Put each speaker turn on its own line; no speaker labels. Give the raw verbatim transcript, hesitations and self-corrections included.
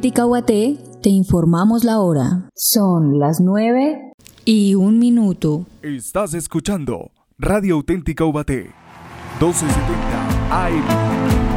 Auténtica U A T, te informamos la hora.
Son las nueve
y un minuto.
Estás escuchando Radio Auténtica U A T, doce setenta A M.